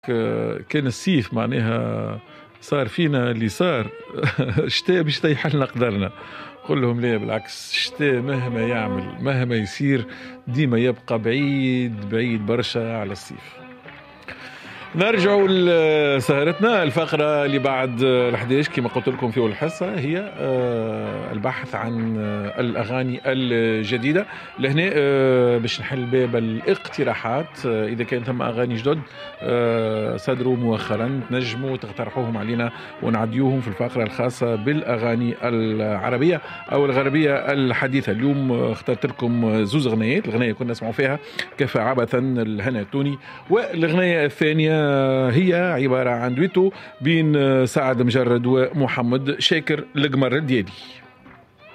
كان الصيف معناها صار فينا اللي صار. الشتاء باش يطيح لنا قدرنا. قل لهم لا، بالعكس، الشتاء مهما يعمل مهما يصير ديما يبقى بعيد بعيد برشا على الصيف. نرجعوا لسهرتنا. الفقرة اللي بعد ال11 كما قلت لكم في أول الحصة هي البحث عن الأغاني الجديدة. لهنا باش نحل باب الاقتراحات. إذا كان ثم أغاني جدد صدروا مؤخرا تنجموا تقترحوهم علينا ونعديوهم في الفقرة الخاصة بالأغاني العربية أو الغربية الحديثة. اليوم اخترت لكم زوز أغنيات. الأغنية كنا نسمعوا فيها كفى عبثا الهنا التوني، والأغنية الثانية هي عبارة عن دويتو بين سعد مجرد ومحمد شاكر القمر الديالي.